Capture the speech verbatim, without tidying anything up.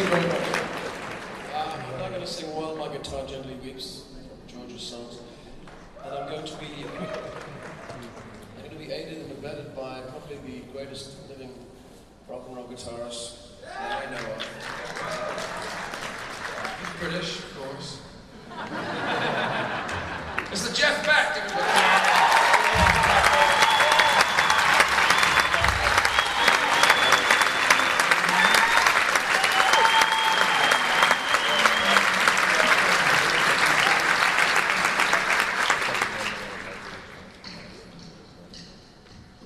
you very much. Uh, I'm not going to sing While My Guitar Gently Weeps, George's songs, and I'm going to be I'm going to be aided and abetted by probably the greatest living rock and roll guitarist that I know of. British, of course.